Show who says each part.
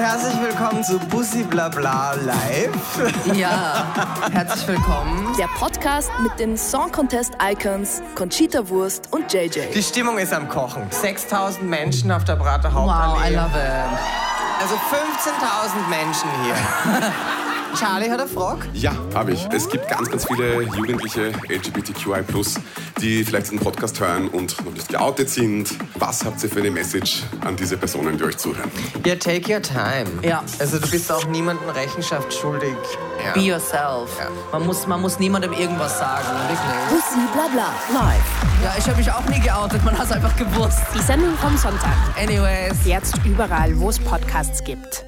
Speaker 1: herzlich willkommen zu Bussi Blabla Live.
Speaker 2: Ja, herzlich willkommen.
Speaker 3: Der Podcast mit den Song Contest Icons Conchita Wurst und JJ.
Speaker 1: Die Stimmung ist am Kochen. 6.000 Menschen auf der Prater Hauptallee.
Speaker 2: Wow, I love it.
Speaker 1: Also 15.000 Menschen hier. Charlie hat eine Frage?
Speaker 4: Ja, habe ich. Es gibt ganz, ganz viele jugendliche LGBTQI+, die vielleicht den Podcast hören und noch nicht geoutet sind. Was habt ihr für eine Message an diese Personen, die euch zuhören?
Speaker 1: Ja, take your time.
Speaker 2: Ja.
Speaker 1: Also du bist auch niemandem Rechenschaft schuldig. Ja.
Speaker 2: Be yourself.
Speaker 1: Ja.
Speaker 2: Man muss niemandem irgendwas sagen, wirklich.
Speaker 3: Bussi Blabla live.
Speaker 2: Ja, ich habe mich auch nie geoutet, man hat es einfach gewusst.
Speaker 3: Die Sendung vom Sonntag.
Speaker 2: Anyways.
Speaker 3: Jetzt überall, wo es Podcasts gibt.